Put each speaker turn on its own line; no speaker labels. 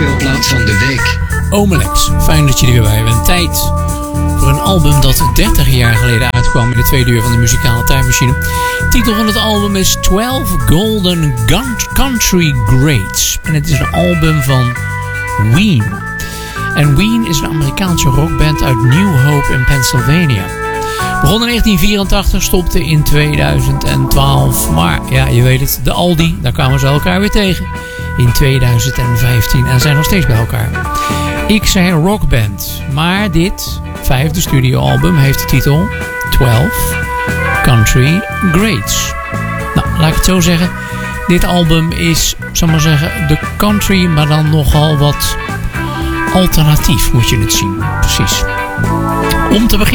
langspeelplaat van de week.
Omelex, fijn dat je er weer bij bent. Tijd voor een album dat 30 jaar geleden uitkwam in de tweede uur van de muzikale tijdmachine. De titel van het album is 12 Golden Country Greats. En het is een album van Ween. En Ween is een Amerikaanse rockband uit New Hope in Pennsylvania. Begon in 1984, stopte in 2012. Maar ja, je weet het, de Aldi, daar kwamen ze elkaar weer tegen. In 2015 en zijn nog steeds bij elkaar. Ik zei rockband, maar dit 5e studioalbum heeft de titel 12 Country Greats. Nou, laat ik het zo zeggen. Dit album is, zal maar zeggen, de country, maar dan nogal wat alternatief moet je het zien. Precies. Om te beginnen